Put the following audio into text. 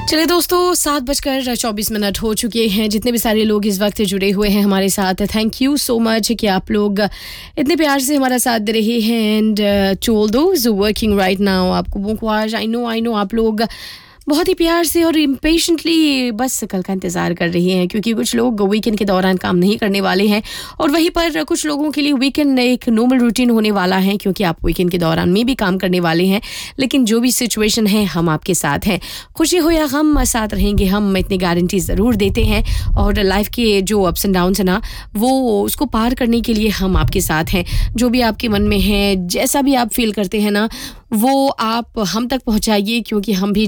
चलिए दोस्तों 7:24 हो चुके हैं। जितने भी सारे लोग इस वक्त जुड़े हुए हैं हमारे साथ, थैंक यू सो मच कि आप लोग इतने प्यार से हमारा साथ दे रहे हैं। And to all those working right now, आपको को आज आई नो आप लोग बहुत ही प्यार से और इम्पेशेंटली बस कल का इंतज़ार कर रही हैं, क्योंकि कुछ लोग वीकेंड के दौरान काम नहीं करने वाले हैं और वहीं पर कुछ लोगों के लिए वीकेंड एक नॉर्मल रूटीन होने वाला है, क्योंकि आप वीकेंड के दौरान में भी काम करने वाले हैं। लेकिन जो भी सिचुएशन है हम आपके साथ हैं, खुशी हो या गम साथ रहेंगे हम, इतनी गारंटी ज़रूर देते हैं। और लाइफ के जो अप्स एंड डाउन्स है ना, वो उसको पार करने के लिए हम आपके साथ हैं। जो भी आपके मन में है, जैसा भी आप फील करते हैं ना, वो आप हम तक पहुँचाइए, क्योंकि हम भी